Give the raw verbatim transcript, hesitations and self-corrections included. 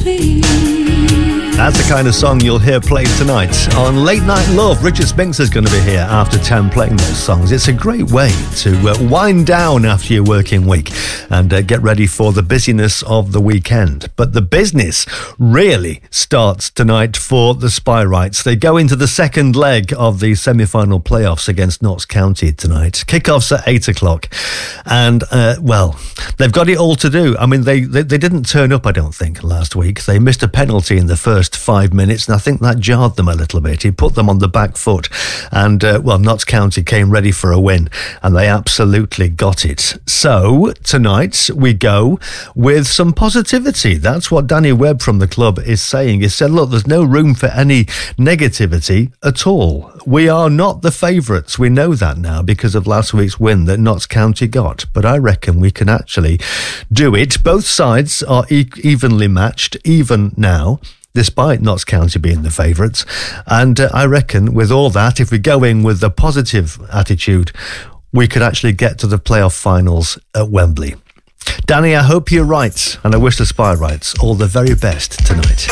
That's the kind of song you'll hear played tonight. On Late Night Love, Richard Spinks is going to be here after ten playing those songs. It's a great way to uh, wind down after your working week and uh, get ready for the busyness of the weekend. But the business really starts tonight for the Spyrights. They go into the second leg of the semi-final playoffs against Notts County tonight. Kickoffs at eight o'clock. And, uh, well, they've got it all to do. I mean, they, they, they didn't turn up, I don't think, last week. They missed a penalty in the first five minutes, and I think that jarred them a little bit. He put them on the back foot, and uh, well, Notts County came ready for a win, and they absolutely got it. So tonight we go with some positivity. That's what Danny Webb from the club is saying. He said, look, there's no room for any negativity at all. We are not the favourites. We know that now because of last week's win that Notts County got, but I reckon we can actually do it. Both sides are e- evenly matched, even now, despite Notts County being the favourites. And uh, I reckon with all that, if we go in with the positive attitude, we could actually get to the playoff finals at Wembley. Danny, I hope you're right, and I wish the Spyrights all the very best tonight.